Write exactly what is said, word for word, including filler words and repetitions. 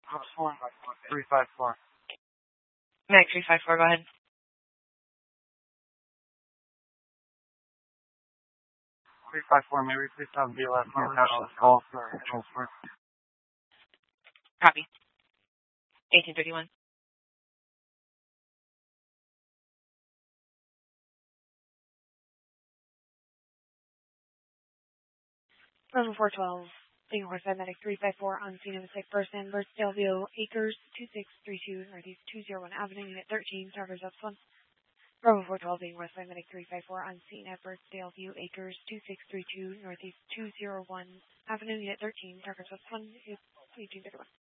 three five four. Medic three five four, go ahead. three five four, may we please have the last one call for transfer? Copy. eighteen thirty-one. Bravo four twelve, being requested by Medic three five four on scene of a sick person, Birdsdaleville Acres, two six three two, Northeast two zero one Avenue, Unit thirteen, Traverse up one. Bravo four twelve, being requested by Medic three five four on scene at Birdsdaleview Acres, two six three two, Northeast two zero one Avenue, Unit thirteen, Traverse up one, eighteen thirty-one.